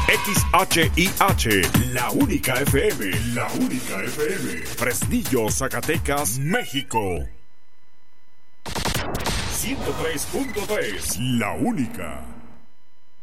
XHIH, la única FM, la única FM. Fresnillo, Zacatecas, México. 103.3, la única.